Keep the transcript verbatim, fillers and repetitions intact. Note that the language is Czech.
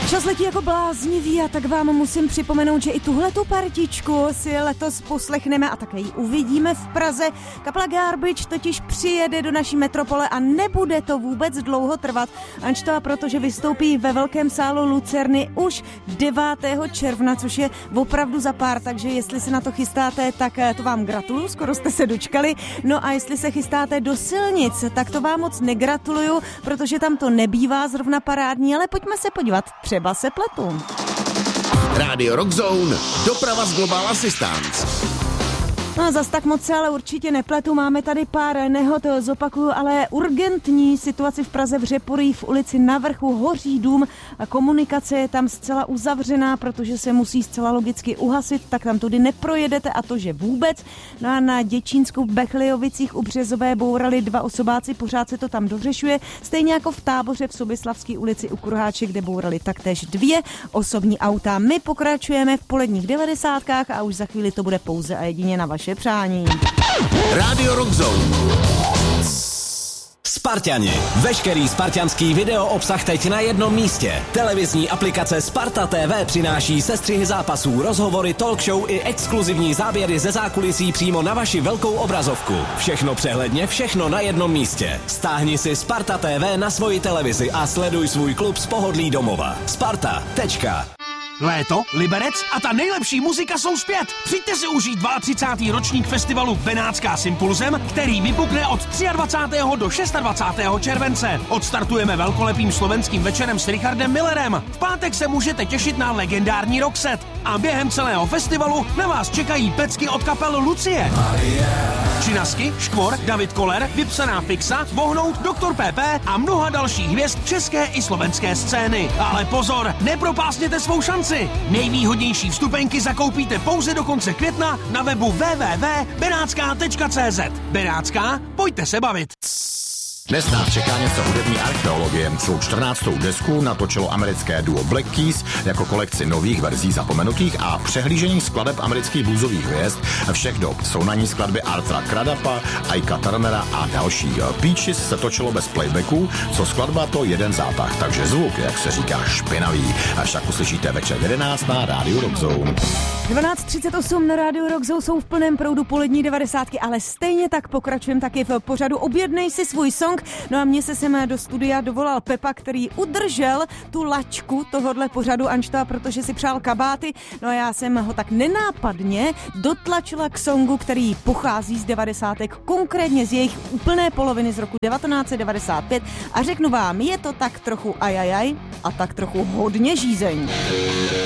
Čas letí jako bláznivý a tak vám musím připomenout, že i tuhletu partičku si letos poslechneme a také ji uvidíme v Praze. Kapela Garbage totiž přijede do naší metropole a nebude to vůbec dlouho trvat, anž to a protože vystoupí ve velkém sálu Lucerny už devátého června, což je opravdu za pár, takže jestli se na to chystáte, tak to vám gratuluju, skoro jste se dočkali. No a jestli se chystáte do silnic, tak to vám moc negratuluju, protože tam to nebývá zrovna parádní, ale pojďme se podívat, třeba se pletu. Rádio Rock Zone, doprava z Global Assistance. No zas tak moc se ale určitě nepletu, máme tady pár nehod, zopakuju, ale urgentní situaci v Praze v Řeporyjí v ulici Na Vrchu hoří dům a komunikace je tam zcela uzavřená, protože se musí zcela logicky uhasit, tak tam tudy neprojedete a to, že vůbec. No a na Děčínsku v Bechliovicích u Březové bourali dva osobáci, pořád se to tam dořešuje, stejně jako v Táboře v Soběslavské ulici u Kurháče, kde bourali taktéž dvě osobní auta. My pokračujeme v poledních devadesátkách a už za chvíli to bude pouze a jedině na vaše přání. Rádio Rock Zone. Sparťani. Veškerý spartianský video obsah teď na jednom místě. Televizní aplikace Sparta T V přináší sestřihy zápasů, rozhovory, talk show i exkluzivní záběry ze zákulisí přímo na vaši velkou obrazovku. Všechno přehledně, všechno na jednom místě. Stáhni si Sparta T V na svoji televizi a sleduj svůj klub z pohodlí domova. Sparta. Tečka. Léto, Liberec a ta nejlepší muzika jsou zpět. Přijďte si užít třicátý druhý ročník festivalu Benátská s Impulzem, který vypukne od dvacátého třetího do dvacátého šestého července. Odstartujeme velkolepým slovenským večerem s Richardem Millerem. V pátek se můžete těšit na legendární rockset. A během celého festivalu na vás čekají pecky od kapel Lucie. Činasky, Škvor, David Koller, Vypsaná Fixa, Vohnout, doktor P P a mnoha dalších hvězd české i slovenské scény. Ale pozor, nepropásněte svou šanci. Nejvýhodnější vstupenky zakoupíte pouze do konce května na webu w w w tečka benátská tečka c z. Benátská, pojďte se bavit. Dnes nás čeká něco hudební archeologie. Svou čtrnáctou desku natočilo americké duo Black Keys jako kolekci nových verzí zapomenutých a přehlížení skladeb amerických bluesových hvězd všech dob. Jsou na ní skladby Artura Cradapa, Ika Turnera a další. Peaches se točilo bez playbacku, co skladba to jeden zátah, takže zvuk, jak se říká, špinavý. A však uslyšíte večer jedenáct na Rádiu Rock Zone. dvanáct třicet osm na Rádiu Rock Zone jsou v plném proudu polední devadesátky, ale stejně tak pokračujeme taky v pořadu Objednej si svůj song. No a mně se sem do studia dovolal Pepa, který udržel tu lačku tohodle pořadu Anšta, protože si přál kabáty. No a já jsem ho tak nenápadně dotlačila k songu, který pochází z devadesátek, konkrétně z jejich úplné poloviny z roku devatenáct set devadesát pět a řeknu vám, je to tak trochu ajajaj a tak trochu hodně žízeň.